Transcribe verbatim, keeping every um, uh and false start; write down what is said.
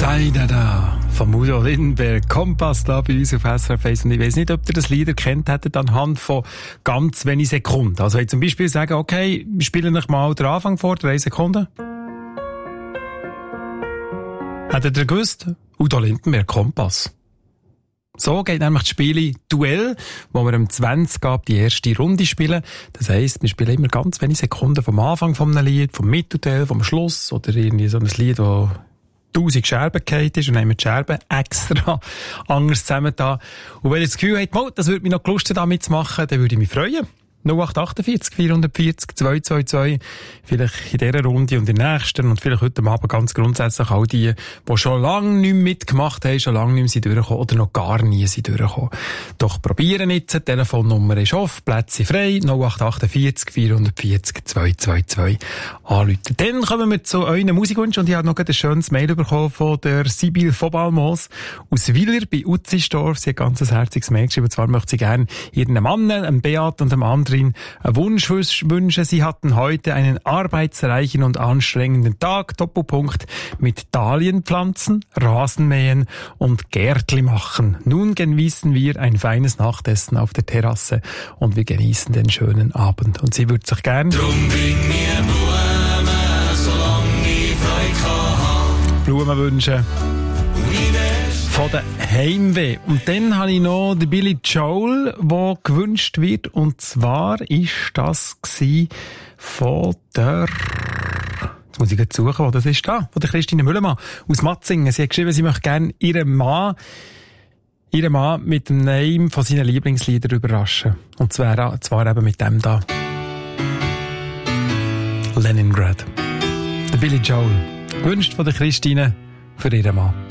Da, da, da. Von Udo Lindenberg, Kompass da bei uns auf S R F eins. Und ich weiss nicht, ob ihr das Lied erkennt hättet anhand von ganz wenigen Sekunden. Also, wenn ich zum Beispiel sagen, okay, wir spielen euch mal den Anfang vor, drei Sekunden. Hättet ihr gewusst? Udo Lindenberg, Kompass. So geht nämlich das Spiel Duell, wo wir am zwanzig ab die erste Runde spielen. Das heisst, wir spielen immer ganz wenige Sekunden vom Anfang von einem Lied, vom Mittelteil, vom Schluss oder irgendwie so ein Lied, das tausend Scherben gefallen ist und dann haben wir die Scherben extra anders zusammengetan. Und wenn ihr das Gefühl habt, oh, das würde mich noch Lust damit zu machen, dann würde ich mich freuen. null acht acht vier vier vier null zwei zwei zwei. Vielleicht in dieser Runde und in der nächsten und vielleicht heute Abend ganz grundsätzlich all die, die schon lange nicht mehr mitgemacht haben, schon lange nicht mehr durchgekommen oder noch gar nie sind durchgekommen. Doch probieren jetzt, die Telefonnummer ist offen, Plätze frei, null acht acht vier vier vier null zwei zwei zwei anrufen. Dann kommen wir zu euren Musikwünschen und ich habe noch ein schönes Mail bekommen von der Sibyl von Balmos aus Willer bei Utzisdorf. Sie hat ein ganz herziges Mail geschrieben, zwar möchte sie gerne ihren Mann, einem Beat und einem anderen einen Wunsch wünschen. Sie hatten heute einen arbeitsreichen und anstrengenden Tag. Doppelpunkt mit Dahlienpflanzen, Rasenmähen und Gärtli machen. Nun genießen wir ein feines Nachtessen auf der Terrasse und wir genießen den schönen Abend. Und sie würde sich gern Drum bring mir Blumen, solange ich Freude habe. Blumen wünschen. Von der Heimweh. Und dann habe ich noch den Billy Joel, der gewünscht wird. Und zwar ist das von der... Jetzt muss ich jetzt suchen, wo das ist. Da, von der Christine Müllermann aus Matzingen. Sie hat geschrieben, sie möchte gerne ihren Mann, ihren Mann mit dem Name von seinen Lieblingsliedern überraschen. Und zwar, zwar eben mit dem da. Leningrad. Der Billy Joel. Gewünscht von der Christine für ihren Mann.